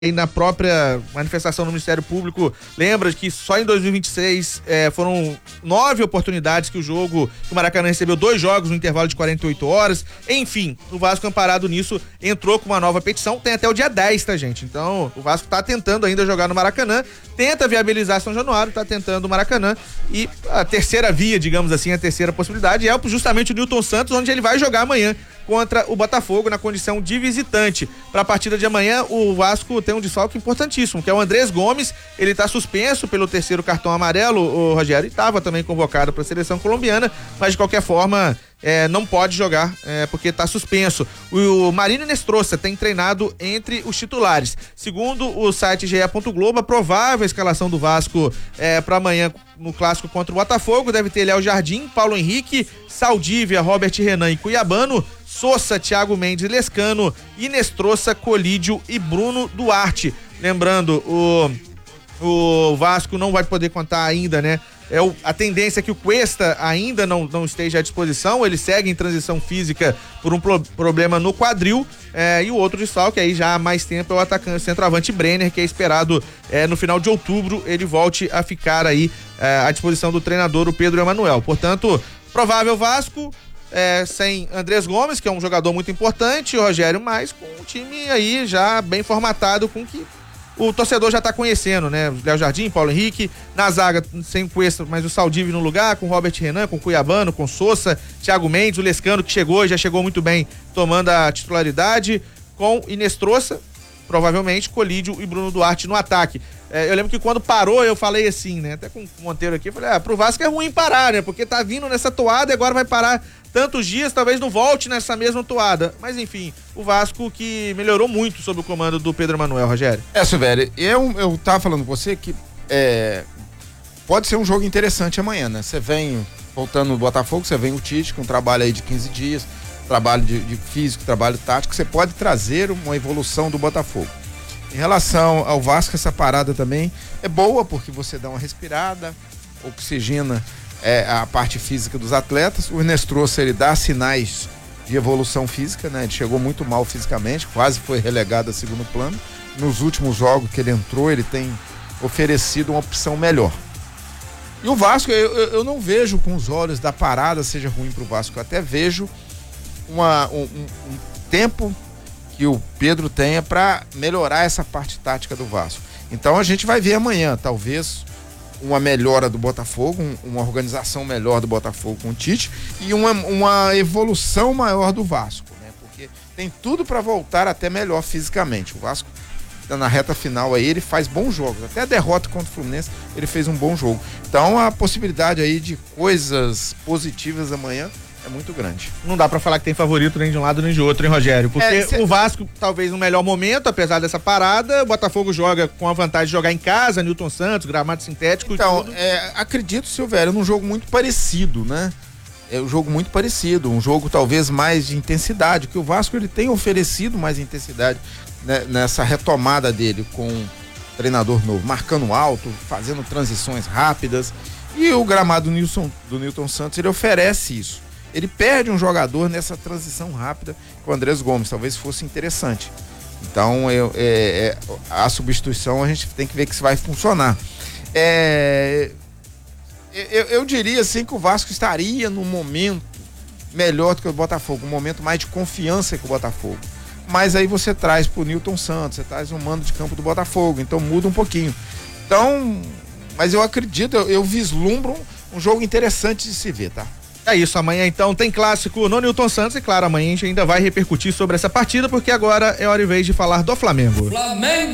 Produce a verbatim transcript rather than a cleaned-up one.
E na própria manifestação do Ministério Público, lembra que só em dois mil e vinte e seis é, foram nove oportunidades que o jogo, que o Maracanã recebeu dois jogos no intervalo de quarenta e oito horas. Enfim, o Vasco, amparado nisso, entrou com uma nova petição. Tem até o dia dez, tá, gente? Então, o Vasco tá tentando ainda jogar no Maracanã, tenta viabilizar São Januário, tá tentando o Maracanã. E a terceira via, digamos assim, a terceira possibilidade é justamente o Newton Santos, onde ele vai jogar amanhã contra o Botafogo na condição de visitante. Para a partida de amanhã, o Vasco tem um desfalque importantíssimo, que é o Andrés Gomes. Ele está suspenso pelo terceiro cartão amarelo, o Rogério, e estava também convocado para a seleção colombiana, mas de qualquer forma é, não pode jogar é, porque está suspenso. O, o Marino Inestrosa tem treinado entre os titulares. Segundo o site G E ponto Globo, a provável escalação do Vasco é, para amanhã no clássico contra o Botafogo deve ter Léo Jardim, Paulo Henrique, Saldívia, Robert Renan e Cuiabano, Sousa, Thiago Mendes, Lescano, Inestrosa, Colídio e Bruno Duarte. Lembrando, o, o Vasco não vai poder contar ainda, né? É o, a tendência é que o Cuesta ainda não, não esteja à disposição, ele segue em transição física por um pro, problema no quadril, é, e o outro desfalque aí já há mais tempo é o atacante, centroavante Brenner, que é esperado é, no final de outubro ele volte a ficar aí é, à disposição do treinador, o Pedro Emanuel. Portanto, provável Vasco, É, sem Andrés Gomes, que é um jogador muito importante, o Rogério, mas com um time aí já bem formatado, com que o torcedor já tá conhecendo, né? Léo Jardim, Paulo Henrique, na zaga sem o Cuesta, mas o Saldívia no lugar, com Robert Renan, com Cuiabano, com Sousa, Thiago Mendes, o Lescano, que chegou, já chegou muito bem tomando a titularidade, com Inestrosa, provavelmente Colídio e Bruno Duarte no ataque. É, eu lembro que quando parou, eu falei assim, né? Até com o Monteiro aqui, eu falei, ah, pro Vasco é ruim parar, né? Porque tá vindo nessa toada e agora vai parar tantos dias, talvez não volte nessa mesma toada. Mas enfim, o Vasco que melhorou muito sob o comando do Pedro Emanuel, Rogério. É, Silvério, eu, eu tava falando com você que é, pode ser um jogo interessante amanhã, né? Você vem, voltando no Botafogo, você vem o Tite com um trabalho aí de quinze dias, trabalho de, de físico, trabalho tático, você pode trazer uma evolução do Botafogo. Em relação ao Vasco, essa parada também é boa, porque você dá uma respirada, oxigena é, a parte física dos atletas. O Inestrosa, ele dá sinais de evolução física, né? Ele chegou muito mal fisicamente, quase foi relegado a segundo plano. Nos últimos jogos que ele entrou, ele tem oferecido uma opção melhor. E o Vasco, eu, eu não vejo com os olhos da parada seja ruim para o Vasco, eu até vejo uma, um, um, um tempo que o Pedro tenha para melhorar essa parte tática do Vasco. Então a gente vai ver amanhã, talvez uma melhora do Botafogo, um, uma organização melhor do Botafogo com o Tite e uma, uma evolução maior do Vasco, né? Porque tem tudo para voltar até melhor fisicamente. O Vasco na reta final aí, ele faz bons jogos, até a derrota contra o Fluminense ele fez um bom jogo. Então a possibilidade aí de coisas positivas amanhã é muito grande. Não dá pra falar que tem favorito nem de um lado nem de outro, hein, Rogério? Porque é, cê... o Vasco, talvez no melhor momento, apesar dessa parada, o Botafogo joga com a vantagem de jogar em casa, Newton Santos, gramado sintético. Então, é, acredito, Silvério, num jogo muito parecido, né? É um jogo muito parecido, um jogo talvez mais de intensidade, que o Vasco ele tem oferecido mais intensidade, né, nessa retomada dele com um treinador novo, marcando alto, fazendo transições rápidas, e o gramado do Nilson, do Newton Santos, ele oferece isso. Ele perde um jogador nessa transição rápida com o Andrés Gomes, talvez fosse interessante. Então, eu, é, é, a substituição a gente tem que ver que se vai funcionar. É, eu, eu diria assim que o Vasco estaria num momento melhor do que o Botafogo, um momento mais de confiança que o Botafogo. Mas aí você traz pro Newton Santos, você traz um mando de campo do Botafogo, então muda um pouquinho. Então, mas eu acredito, eu, eu vislumbro um jogo interessante de se ver, tá? É isso, amanhã então tem clássico no Newton Santos e claro, amanhã a gente ainda vai repercutir sobre essa partida, porque agora é hora e vez de falar do Flamengo. Flamengo!